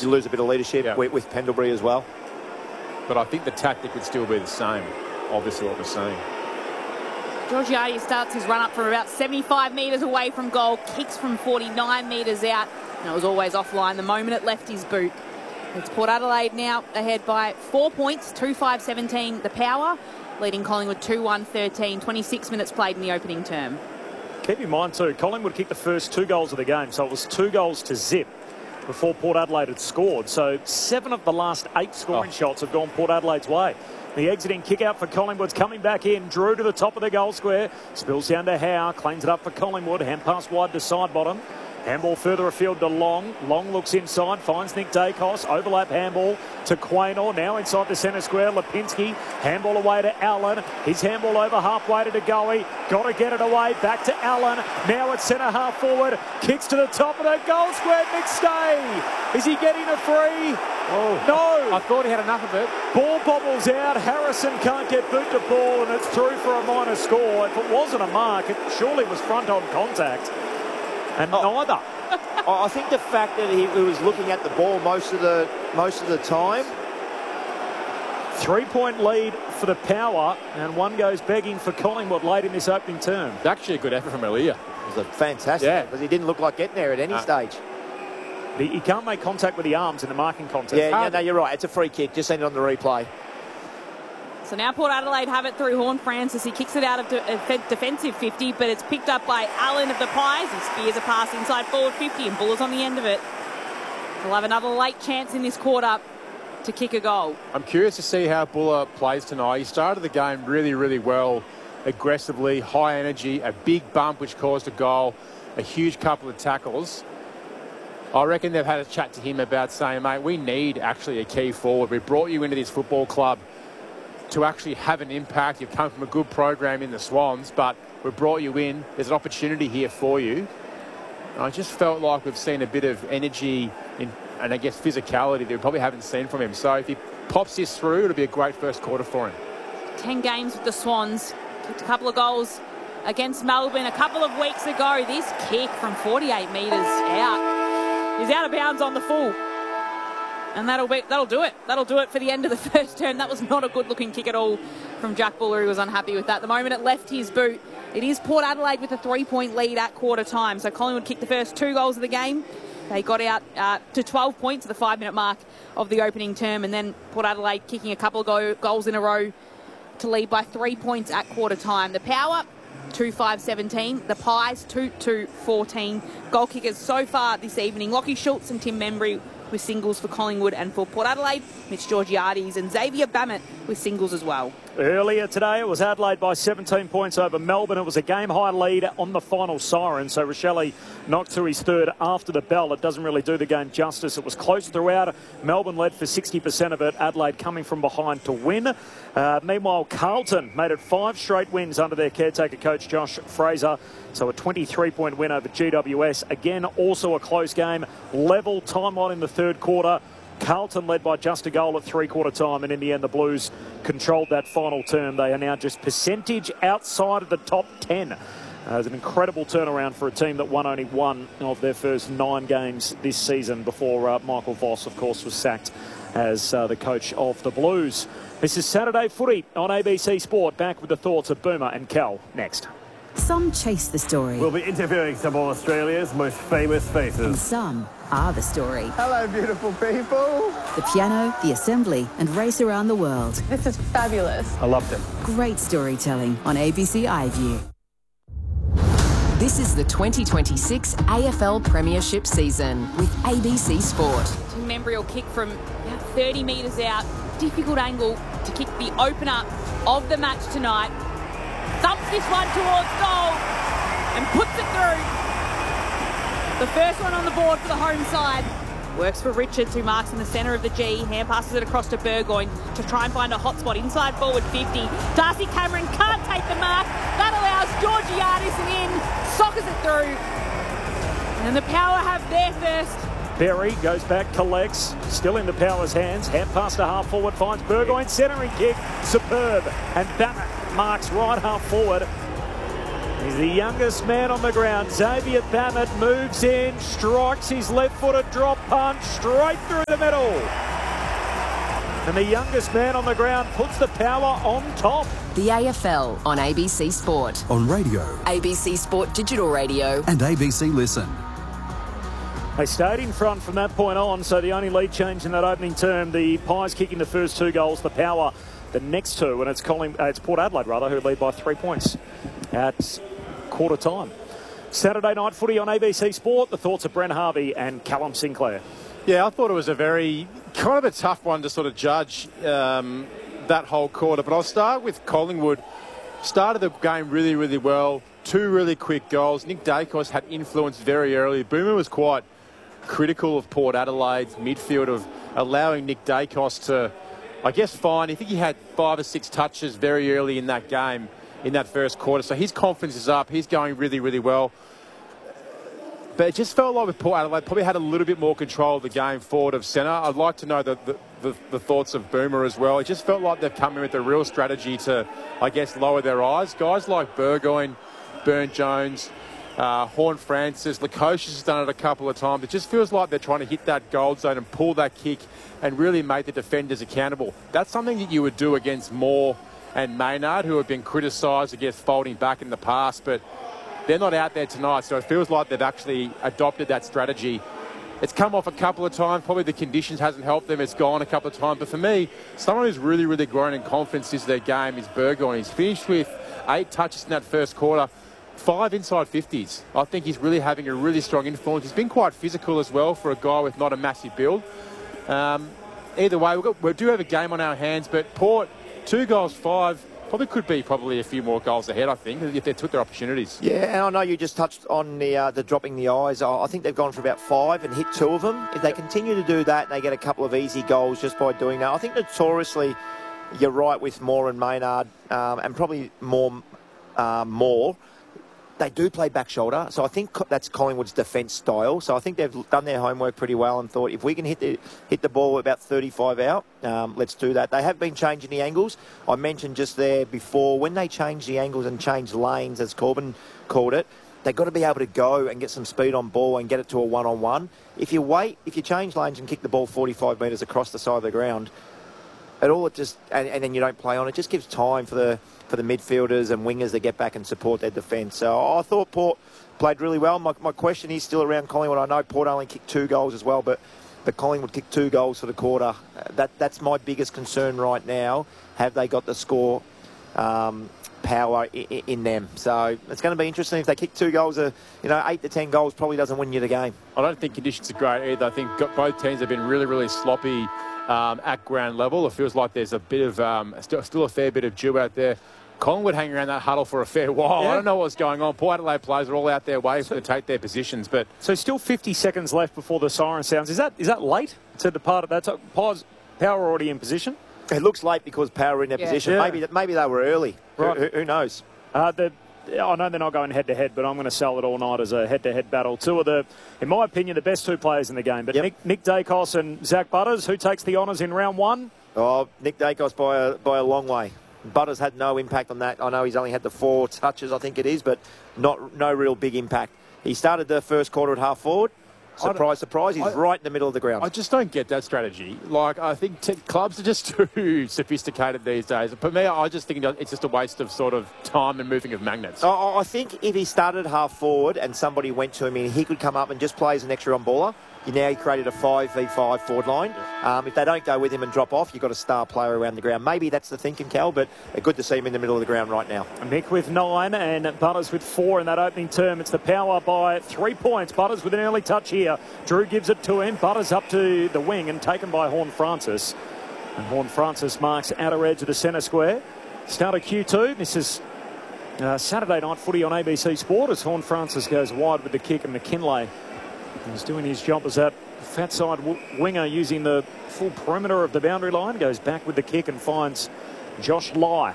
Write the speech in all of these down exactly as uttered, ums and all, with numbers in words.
you lose a bit of leadership yeah. with, with Pendlebury as well. But I think the tactic would still be the same, obviously, what we're seeing. Georgiades starts his run up from about seventy-five metres away from goal, kicks from forty-nine metres out, and it was always offline the moment it left his boot. It's Port Adelaide now ahead by four points, two five seventeen the Power, leading Collingwood two one thirteen, twenty-six minutes played in the opening term. Keep in mind too, Collingwood kicked the first two goals of the game, so it was two goals to zip before Port Adelaide had scored. So seven of the last eight scoring oh. shots have gone Port Adelaide's way. The exiting kick out for Collingwood's coming back in. Drew to the top of the goal square. Spills down to Howe. Cleans it up for Collingwood. Hand pass wide to side bottom. Handball further afield to Long. Long looks inside. Finds Nick Dacos. Overlap handball to Quaynor. Now inside the centre square. Lipinski. Handball away to Allen. His handball over halfway to DeGoey. Got to get it away. Back to Allen. Now it's centre half forward. Kicks to the top of the goal square. McStay. Is he getting a free? Oh, no. I thought he had enough of it. Ball bobbles out. Harrison can't get boot to ball, and it's through for a minor score. If it wasn't a mark, it surely was front-on contact. And oh. neither. I think the fact that he, he was looking at the ball most of the most of the time. Three-point lead for the Power, and one goes begging for Collingwood late in this opening term. It's actually a good effort from Elia. It was a fantastic, yeah. because he didn't look like getting there at any no. stage. He, he can't make contact with the arms in the marking contest. Yeah, yeah, no, you're right. It's a free kick. Just send it on the replay. So now Port Adelaide have it through Horne-Francis. He kicks it out of de uh, defensive fifty, but it's picked up by Allen of the Pies. He spears a pass inside forward fifty, and Buller's on the end of it. We'll have another late chance in this quarter to kick a goal. I'm curious to see how Buller plays tonight. He started the game really, really well, aggressively, high energy, a big bump which caused a goal, a huge couple of tackles. I reckon they've had a chat to him about saying, mate, we need actually a key forward. We brought you into this football club to actually have an impact. You've come from a good program in the Swans, but we brought you in. There's an opportunity here for you. And I just felt like we've seen a bit of energy in, and I guess physicality that we probably haven't seen from him. So if he pops this through, it'll be a great first quarter for him. Ten games with the Swans. Kicked a couple of goals against Melbourne a couple of weeks ago. This kick from forty-eight metres out. He's out of bounds on the full. And that'll be that'll do it. That'll do it for the end of the first term. That was not a good-looking kick at all from Jack Buller. He was unhappy with that. The moment it left his boot, it is Port Adelaide with a three-point lead at quarter time. So Collingwood kicked the first two goals of the game. They got out uh, to twelve points at the five-minute mark of the opening term, and then Port Adelaide kicking a couple of go goals in a row to lead by three points at quarter time. The Power, two five seventeen. The Pies, two two fourteen. Goal kickers so far this evening, Lockie Schultz and Tim Membry with singles for Collingwood, and for Port Adelaide, Mitch Georgiades and Xavier Bammett with singles as well. Earlier today, it was Adelaide by seventeen points over Melbourne. It was a game-high lead on the final siren, so Rochelle knocked through his third after the bell. It doesn't really do the game justice. It was close throughout. Melbourne led for sixty percent of it. Adelaide coming from behind to win. Uh, meanwhile, Carlton made it five straight wins under their caretaker coach, Josh Fraser. So a twenty-three point win over G W S. Again, also a close game. Level time on in the third quarter. Carlton led by just a goal at three-quarter time, and in the end, the Blues controlled that final term. They are now just percentage outside of the top ten. Uh, it's an incredible turnaround for a team that won only one of their first nine games this season before uh, Michael Voss, of course, was sacked as uh, the coach of the Blues. This is Saturday Footy on A B C Sport. Back with the thoughts of Boomer and Cal next. Some chase the story. We'll be interviewing some of Australia's most famous faces. And some are the story. Hello, beautiful people. The piano, the assembly, and race around the world. This is fabulous. I loved it. Great storytelling on A B C iView. This is the twenty twenty-six A F L Premiership season with A B C Sport. Tim Membry will kick from about thirty metres out. Difficult angle to kick the opener of the match tonight. Thumps this one towards goal and puts it through. The first one on the board for the home side. Works for Richards, who marks in the centre of the G. Hand passes it across to Burgoyne to try and find a hot spot inside forward fifty. Darcy Cameron can't take the mark. That allows Georgiades in. Soccers it through. And the Power have their first. Berry goes back, collects, still in the Power's hands. Hand pass to half forward, finds Burgoyne, centering kick, superb. And Bammett marks right half forward. He's the youngest man on the ground. Xavier Bammett moves in, strikes his left-footed drop punch straight through the middle. And the youngest man on the ground puts the power on top. The A F L on A B C Sport. On radio. A B C Sport Digital Radio. And A B C Listen. They stayed in front from that point on, so the only lead change in that opening term, the Pies kicking the first two goals, the Power the next two, and it's Colling, uh, it's Port Adelaide rather, who lead by three points at quarter time. Saturday night footy on A B C Sport. The thoughts of Brent Harvey and Callum Sinclair. Yeah, I thought it was a very kind of a tough one to sort of judge um, that whole quarter, but I'll start with Collingwood. Started the game really, really well. Two really quick goals. Nick Dacos had influence very early. Boomer was quite critical of Port Adelaide's midfield of allowing Nick Dacos to, I guess, find. I think he had five or six touches very early in that game, in that first quarter. So his confidence is up. He's going really, really well. But it just felt like with Port Adelaide, probably had a little bit more control of the game forward of centre. I'd like to know the, the, the, the thoughts of Boomer as well. It just felt like they've come in with a real strategy to, I guess, lower their eyes. Guys like Burgoyne, Burne-Jones, uh, Horne-Francis, Lukosius has done it a couple of times. It just feels like they're trying to hit that gold zone and pull that kick and really make the defenders accountable. That's something that you would do against Moore and Maynard, who have been criticised against folding back in the past, but they're not out there tonight, so it feels like they've actually adopted that strategy. It's come off a couple of times. Probably the conditions hasn't helped them. It's gone a couple of times. But for me, someone who's really, really grown in confidence is their game is Burgoyne. He's finished with eight touches in that first quarter, five inside fifties. I think he's really having a really strong influence. He's been quite physical as well for a guy with not a massive build. Um, either way, we've got, we do have a game on our hands, but Port, two goals, five, probably could be probably a few more goals ahead, I think, if they took their opportunities. Yeah, and I know you just touched on the uh, the dropping the eyes. I think they've gone for about five and hit two of them. If they continue to do that and they get a couple of easy goals just by doing that, I think notoriously you're right with Moore and Maynard, um, and probably more um, more. They do play back shoulder, so I think that's Collingwood's defence style. So I think they've done their homework pretty well and thought if we can hit the hit the ball about thirty-five out, um, let's do that. They have been changing the angles. I mentioned just there before, when they change the angles and change lanes, as Corbin called it, they've got to be able to go and get some speed on ball and get it to a one-on-one. If you wait, if you change lanes and kick the ball forty-five metres across the side of the ground, it all it just and, and then you don't play on, it just gives time for the for the midfielders and wingers to get back and support their defence. So I thought Port played really well. My, my question is still around Collingwood. I know Port only kicked two goals as well, but but Collingwood kicked two goals for the quarter. That that's my biggest concern right now. Have they got the score um, power in, in them? So it's going to be interesting if they kick two goals. Uh, you know, eight to ten goals probably doesn't win you the game. I don't think conditions are great either. I think both teams have been really, really sloppy um, at ground level. It feels like there's a bit of um, still, still a fair bit of dew out there. Collingwood hanging around that huddle for a fair while. Yeah. I don't know what's going on. Port Adelaide players are all out there waiting so, to take their positions. But so still fifty seconds left before the siren sounds. Is that is that late to depart at that time? Power already in position? It looks late because Power in their yeah. position. Yeah. Maybe maybe they were early. Right. Who, who knows? Uh, the, I know they're not going head-to-head, but I'm going to sell it all night as a head-to-head battle. Two of the, in my opinion, the best two players in the game. But yep. Nick, Nick Dacos and Zach Butters, who takes the honours in round one? Oh, Nick Dacos by a, by a long way. Butters had no impact on that. I know he's only had the four touches, I think it is, but not no real big impact. He started the first quarter at half forward. Surprise, surprise, he's I, right in the middle of the ground. I just don't get that strategy. Like, I think t- clubs are just too sophisticated these days. For me, I just think it's just a waste of sort of time and moving of magnets. I, I think if he started half forward and somebody went to him and he could come up and just play as an extra on baller, you now he created a five v five forward line. Um, if they don't go with him and drop off, you've got a star player around the ground. Maybe that's the thinking, Cal, but good to see him in the middle of the ground right now. Mick with nine and Butters with four in that opening term. It's the Power by three points. Butters with an early touch here. Drew gives it to him. Butters up to the wing and taken by Horne-Francis. And Horne-Francis marks outer edge of the centre square. Start of Q two. This is uh, Saturday night footy on A B C Sport as Horne-Francis goes wide with the kick and McKinlay He's doing his job as that fat side w- winger using the full perimeter of the boundary line. Goes back with the kick and finds Josh Lai.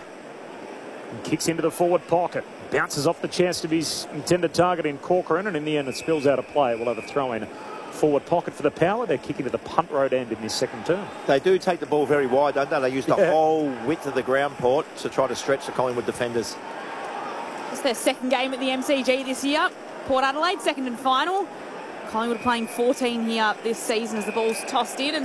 And kicks into the forward pocket. Bounces off the chest of his intended target in Corcoran, and in the end it spills out of play. We'll have a throw in forward pocket for the Power. They're kicking to the punt road end in this second term. They do take the ball very wide, don't they? They use the yeah. whole width of the ground, Port, to try to stretch the Collingwood defenders. It's their second game at the M C G this year. Port Adelaide, second and final. Collingwood playing fourteen here this season as the ball's tossed in. And